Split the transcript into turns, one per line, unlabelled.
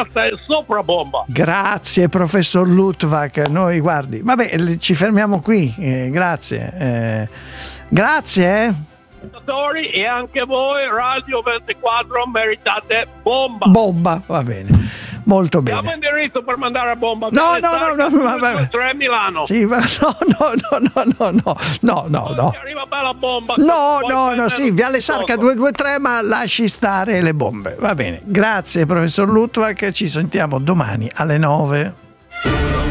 stai sopra bomba.
Grazie professor Luttwak, noi guardi, vabbè, ci fermiamo qui, grazie. Grazie.
E anche voi Radio 24 meritate bomba.
Bomba, va bene, molto bene.
Diamo indirizzo per mandare a bomba.
No,
3 Milano.
Sì, ma no.
Arriva bella bomba.
No, sì, Viale Sarca 223, ma lasci stare le bombe. Va bene, grazie professor Luttwak, ci sentiamo domani alle 9.